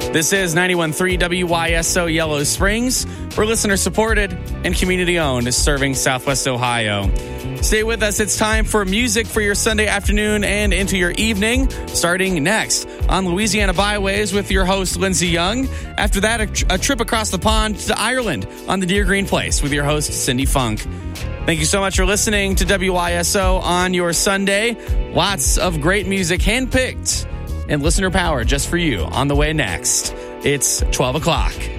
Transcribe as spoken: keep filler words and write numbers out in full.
This is ninety-one point three W Y S O Yellow Springs. We're listener-supported and community-owned, serving Southwest Ohio. Stay with us. It's time for music for your Sunday afternoon and into your evening, starting next on Louisiana Byways with your host, Lindsey Young. After that, a, tr- a trip across the pond to Ireland on the Deer Green Place with your host, Cindy Funk. Thank you so much for listening to W Y S O on your Sunday. Lots of great music handpicked and listener power just for you on the way next. It's twelve o'clock.